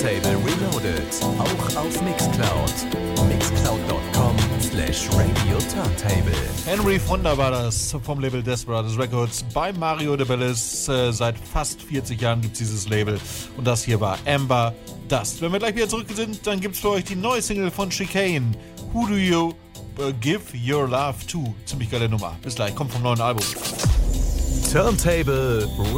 Turntable Reloaded. Auch auf Mixcloud. Mixcloud.com/Radio Turntable. Henry Fonda war das vom Label Desperados Records bei Mario de Bellis. Seit fast 40 Jahren gibt es dieses Label. Und das hier war Amber Dust. Wenn wir gleich wieder zurück sind, dann gibt es für euch die neue Single von Chicane. Who Do You Give Your Love To? Ziemlich geile Nummer. Bis gleich, kommt vom neuen Album. Turntable